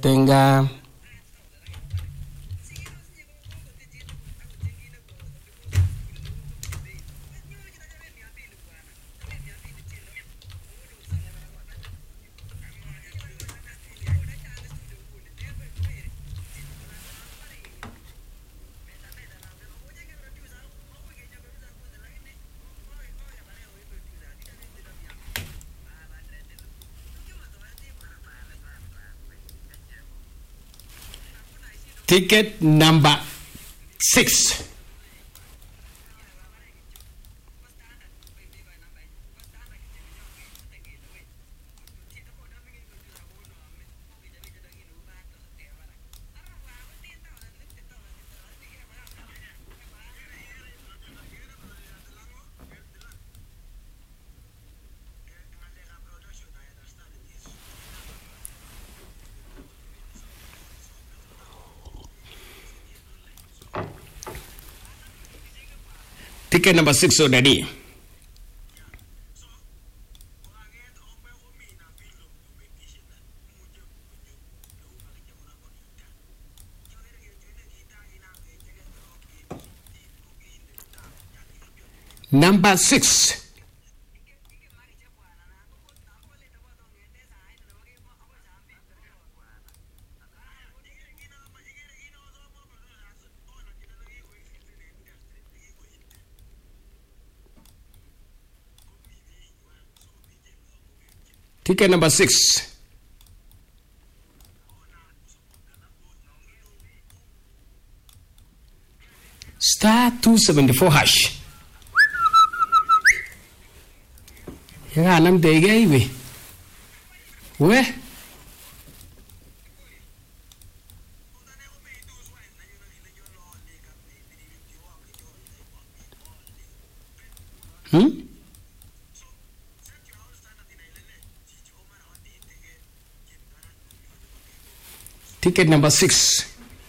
tenga ticket number 6. Ticket number 6 already. Number 6. Ticket number 6. Star 274 hash. Ya nam tege hivi. We? Ticket number 6.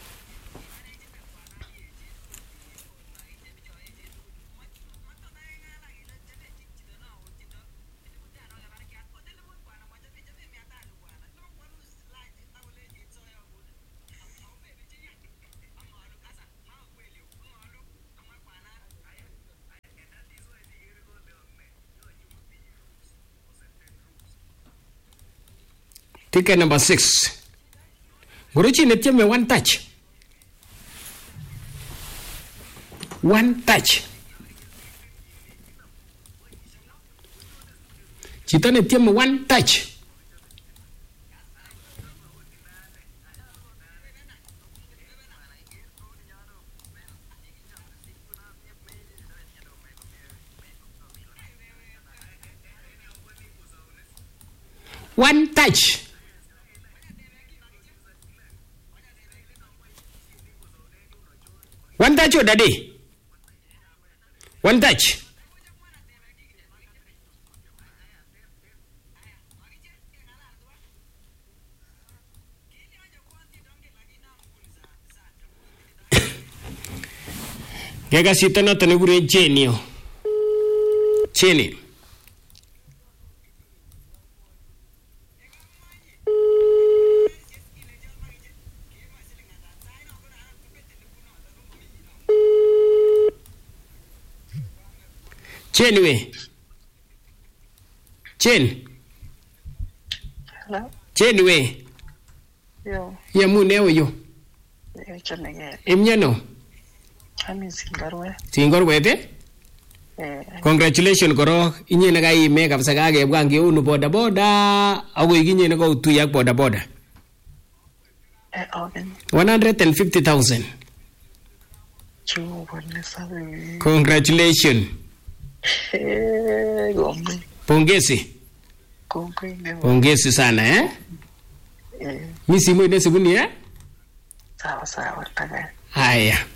Ticket number 6. Gorochi netieme one touch. One touch. Chito netieme one touch. One touch. One touch, daddy. One touch. Gega sita na tanigure Jenio. Jenny. Chen we. Chen. Hello? Chen we. Yo. Ya mune yo. Emnyano. Ami Singorwe. Singorwe te? Congratulations koro. Inye na kai me kabisa kage bwangi unu boda boda. Ago iginye na ko tuyak boda boda. Okay. 150,000. Congratulations. Pongezi. Pongezi sana eh? Mimi simu ine sibuni eh? Sawa sawa. Haya.